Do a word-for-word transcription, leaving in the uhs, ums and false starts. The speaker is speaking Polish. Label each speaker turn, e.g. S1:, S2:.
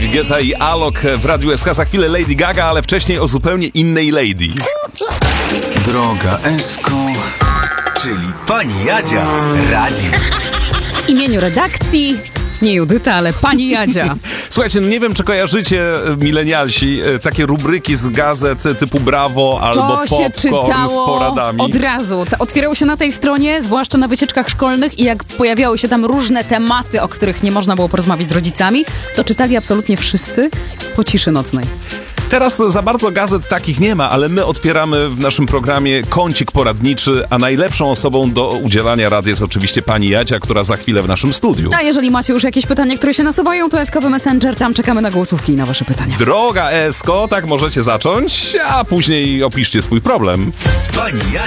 S1: David Guetta i Alok w Radiu S K. Za chwilę Lady Gaga, ale wcześniej o zupełnie innej lady.
S2: Droga Esko, czyli pani Jadzia radzi.
S3: W imieniu redakcji nie Judyta, ale pani Jadzia.
S1: Słuchajcie, no nie wiem, czy kojarzycie, milenialsi, takie rubryki z gazet typu Brawo albo
S3: To się
S1: Popcorn z
S3: czytało
S1: poradami.
S3: od razu. To otwierało się na tej stronie, zwłaszcza na wycieczkach szkolnych i jak pojawiały się tam różne tematy, o których nie można było porozmawiać z rodzicami, to czytali absolutnie wszyscy po ciszy nocnej.
S1: Teraz za bardzo gazet takich nie ma, ale my otwieramy w naszym programie kącik poradniczy, a najlepszą osobą do udzielania rad jest oczywiście pani Jadzia, która za chwilę w naszym studiu.
S3: A jeżeli macie już jakieś pytania, które się nasuwają, to eskowy Messenger, tam czekamy na głosówki i na wasze pytania.
S1: Droga Esko, tak możecie zacząć, a później opiszcie swój problem.
S2: Pani Jadzia